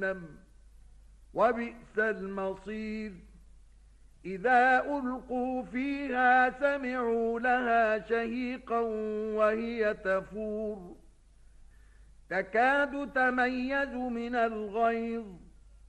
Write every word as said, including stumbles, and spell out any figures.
جهنم وبئس المصير إذا ألقوا فيها سمعوا لها شهيقا وهي تفور تكاد تميز من الغيظ